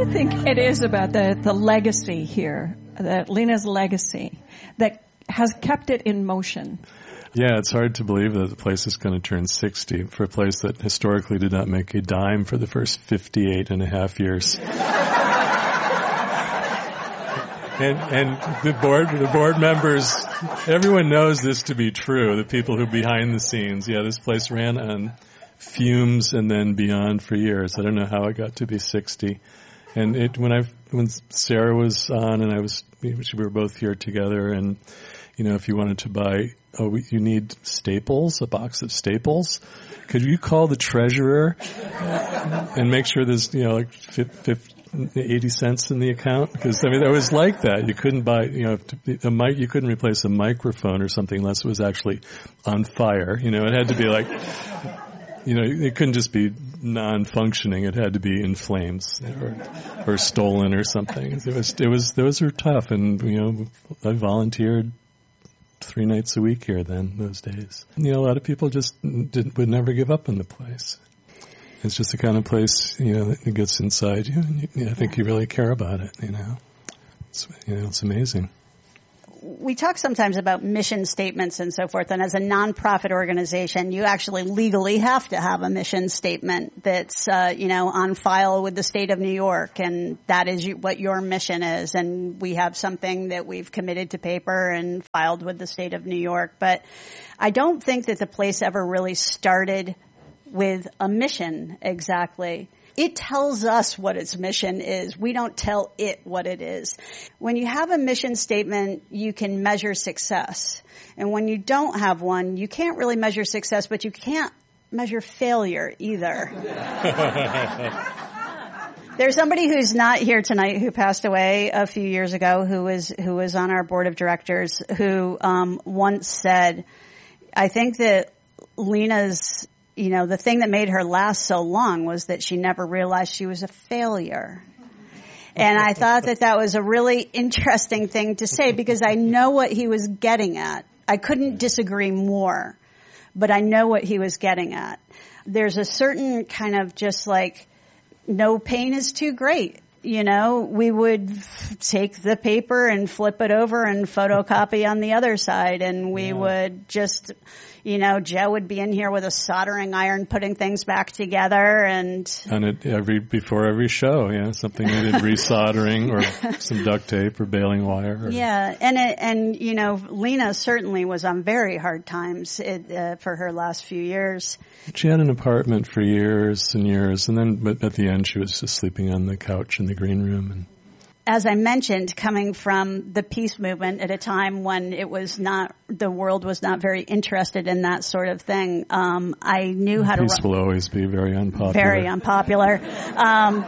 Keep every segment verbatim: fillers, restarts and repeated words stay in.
you think it is about the, the legacy here, the Lena's legacy, that has kept it in motion? Yeah, it's hard to believe that the place is going to turn sixty for a place that historically did not make a dime for the first fifty-eight and a half years. And, and the board, the board members, everyone knows this to be true. The people who behind the scenes, yeah, this place ran on fumes and then beyond for years. I don't know how it got to be sixty. And it, when I, when Sarah was on and I was, we were both here together, and, you know, if you wanted to buy, oh, you need staples, a box of staples, could you call the treasurer and make sure there's, you know, like fifty, eighty cents in the account? Because, I mean, it was like that. You couldn't buy, you know, a mic, you couldn't replace a microphone or something unless it was actually on fire. You know, it had to be like, you know, it couldn't just be non-functioning. It had to be in flames or, or stolen or something. It was, it was, those were tough. And, you know, I volunteered three nights a week here then, those days. You know, a lot of people just didn't, would never give up on the place. It's just the kind of place, you know, that gets inside you, and you, I think you really care about it, you know. It's, you know, it's amazing. We talk sometimes about mission statements and so forth, and as a nonprofit organization, you actually legally have to have a mission statement that's, uh, you know, on file with the state of New York, and that is what your mission is. And we have something that we've committed to paper and filed with the state of New York. But I don't think that the place ever really started with a mission exactly. It tells us what its mission is. We don't tell it what it is. When you have a mission statement, you can measure success. And when you don't have one, you can't really measure success, but you can't measure failure either. There's somebody who's not here tonight who passed away a few years ago who was who was on our board of directors who um, once said, I think that Lena's You know, the thing that made her last so long was that she never realized she was a failure. And I thought that that was a really interesting thing to say because I know what he was getting at. I couldn't disagree more, but I know what he was getting at. There's a certain kind of just like, no pain is too great. You know, we would f- take the paper and flip it over and photocopy on the other side, and we yeah. would just, you know, Joe would be in here with a soldering iron putting things back together, and and it every before every show, yeah, something needed resoldering or some duct tape or baling wire. Or... Yeah, and it, and you know, Lena certainly was on very hard times it, uh, for her last few years. She had an apartment for years and years, and then but at the end she was just sleeping on the couch in the green room. And as I mentioned, coming from the peace movement at a time when it was not, the world was not very interested in that sort of thing, um, I knew how to... Peace will always be very unpopular. Very unpopular. Um,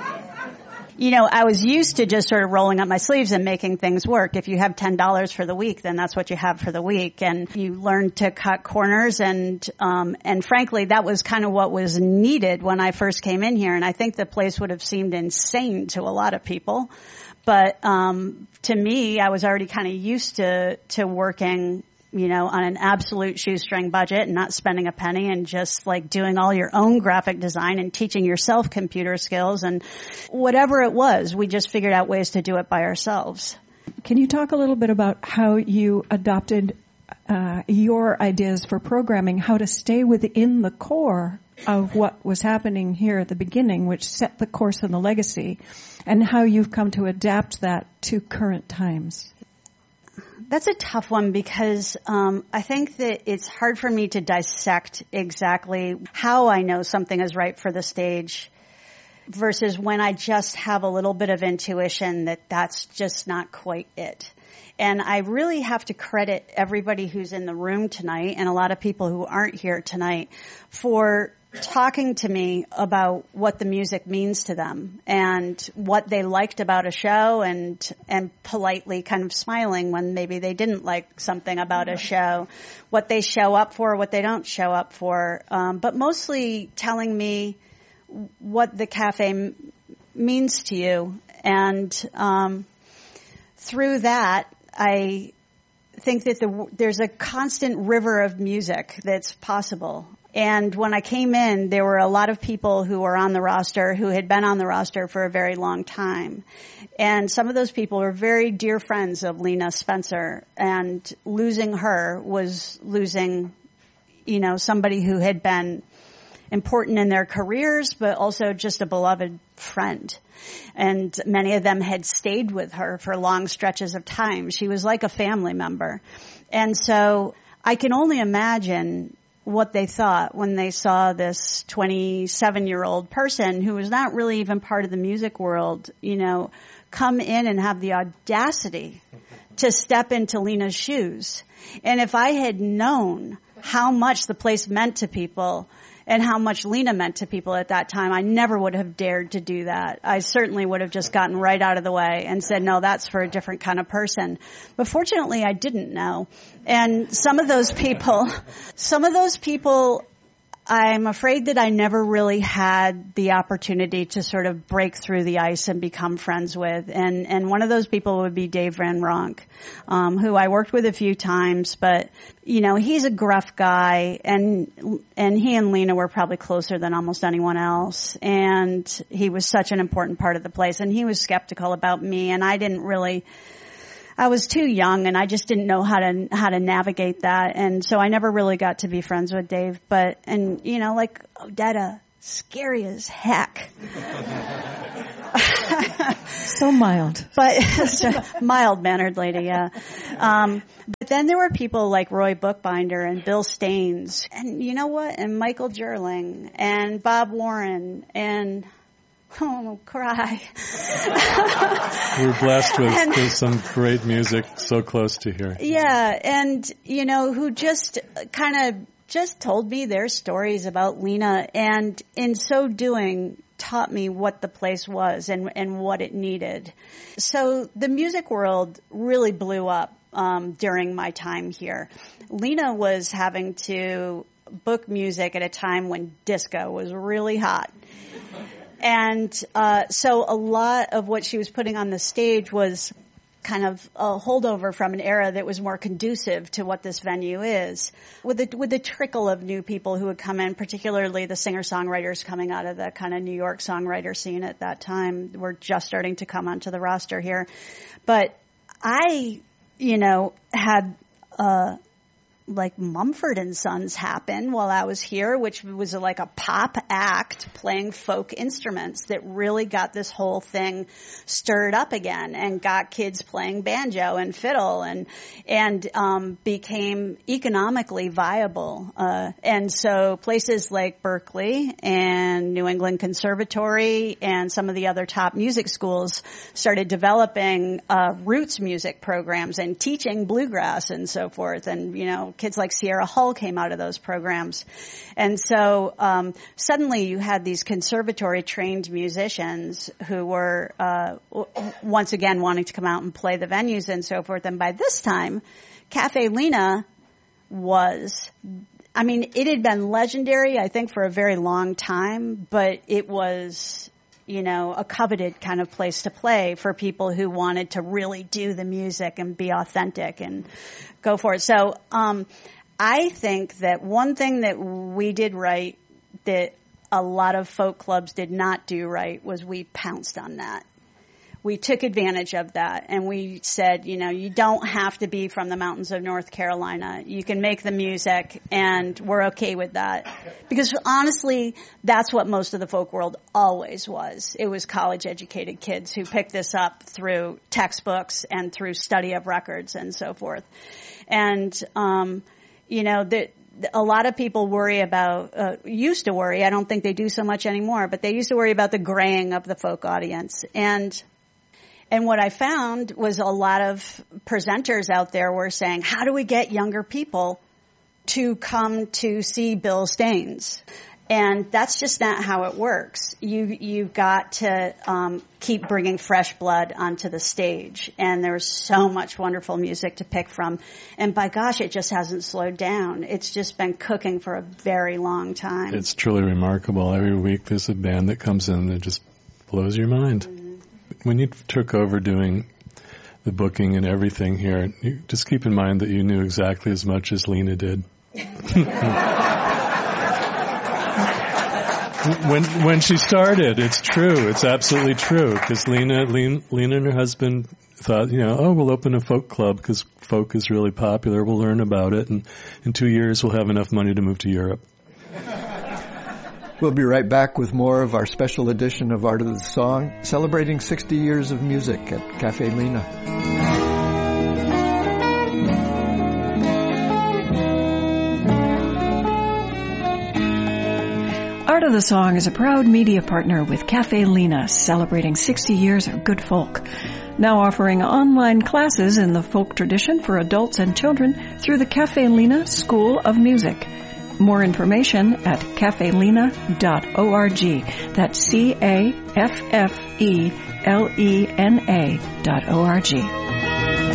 you know, I was used to just sort of rolling up my sleeves and making things work. If you have ten dollars for the week, then that's what you have for the week. And you learn to cut corners. And, um, and frankly, that was kind of what was needed when I first came in here. And I think the place would have seemed insane to a lot of people. But, um, to me, I was already kind of used to, to working, you know, on an absolute shoestring budget and not spending a penny and just like doing all your own graphic design and teaching yourself computer skills and whatever it was, we just figured out ways to do it by ourselves. Can you talk a little bit about how you adopted uh, your ideas for programming, how to stay within the core of what was happening here at the beginning, which set the course and the legacy, and how you've come to adapt that to current times? That's a tough one because um, I think that it's hard for me to dissect exactly how I know something is right for the stage versus when I just have a little bit of intuition that that's just not quite it. And I really have to credit everybody who's in the room tonight and a lot of people who aren't here tonight for talking to me about what the music means to them and what they liked about a show and and politely kind of smiling when maybe they didn't like something about a show, what they show up for, what they don't show up for, um, but mostly telling me what the cafe m- means to you. And um, through that, I think that the, there's a constant river of music that's possible. And when I came in, there were a lot of people who were on the roster who had been on the roster for a very long time. And some of those people were very dear friends of Lena Spencer. And losing her was losing, you know, somebody who had been important in their careers, but also just a beloved friend. And many of them had stayed with her for long stretches of time. She was like a family member. And so I can only imagine what they thought when they saw this twenty-seven-year-old person who was not really even part of the music world, you know, come in and have the audacity to step into Lena's shoes. And if I had known how much the place meant to people and how much Lena meant to people at that time, I never would have dared to do that. I certainly would have just gotten right out of the way and said, no, that's for a different kind of person. But fortunately, I didn't know. And some of those people, some of those people, I'm afraid that I never really had the opportunity to sort of break through the ice and become friends with. And, and one of those people would be Dave Van Ronk, um, who I worked with a few times, but, you know, he's a gruff guy, and, and he and Lena were probably closer than almost anyone else. And he was such an important part of the place, and he was skeptical about me, and I didn't really, I was too young, and I just didn't know how to how to navigate that, and so I never really got to be friends with Dave. But, and you know, like Odetta, scary as heck. So mild, but mild-mannered lady, yeah. Um, but then there were people like Roy Bookbinder and Bill Staines, and you know what? And Michael Gerling and Bob Warren and. Oh, cry. We're blessed with, and, with some great music so close to here. Yeah, and, you know, who just kind of just told me their stories about Lena, and in so doing taught me what the place was and, and what it needed. So the music world really blew up um, during my time here. Lena was having to book music at a time when disco was really hot. And uh so a lot of what she was putting on the stage was kind of a holdover from an era that was more conducive to what this venue is, with the, with the trickle of new people who would come in, particularly the singer-songwriters coming out of the kind of New York songwriter scene at that time were just starting to come onto the roster here. But I, you know, had uh like Mumford and Sons happen while I was here, which was like a pop act playing folk instruments that really got this whole thing stirred up again and got kids playing banjo and fiddle and and um became economically viable. Uh and so places like Berkeley and New England Conservatory and some of the other top music schools started developing uh roots music programs and teaching bluegrass and so forth. And, you know, kids like Sierra Hull came out of those programs. And so um suddenly you had these conservatory-trained musicians who were uh w- once again wanting to come out and play the venues and so forth. And by this time, Cafe Lena was, I mean, it had been legendary, I think, for a very long time, but it was, you know, a coveted kind of place to play for people who wanted to really do the music and be authentic and go for it. So um I think that one thing that we did right that a lot of folk clubs did not do right was we pounced on that. We took advantage of that, and we said, you know, you don't have to be from the mountains of North Carolina. You can make the music, and we're okay with that. Because honestly, that's what most of the folk world always was. It was college-educated kids who picked this up through textbooks and through study of records and so forth. And, um, you know, the, a lot of people worry about, uh, used to worry, I don't think they do so much anymore, but they used to worry about the graying of the folk audience. And And what I found was a lot of presenters out there were saying, how do we get younger people to come to see Bill Staines? And that's just not how it works. You, you've got to um, keep bringing fresh blood onto the stage. And there's so much wonderful music to pick from. And by gosh, it just hasn't slowed down. It's just been cooking for a very long time. It's truly remarkable. Every week there's a band that comes in that just blows your mind. Mm-hmm. When you took over doing the booking and everything here, you just keep in mind that you knew exactly as much as Lena did. when when she started, it's true. It's absolutely true. Because Lena, Lena, Lena and her husband thought, you know, oh, we'll open a folk club because folk is really popular. We'll learn about it, and in two years we'll have enough money to move to Europe. We'll be right back with more of our special edition of Art of the Song, celebrating sixty years of music at Cafe Lena. Art of the Song is a proud media partner with Cafe Lena, celebrating sixty years of good folk. Now offering online classes in the folk tradition for adults and children through the Cafe Lena School of Music. More information at cafe lena dot org. That's C A F F E L E N A dot O R G.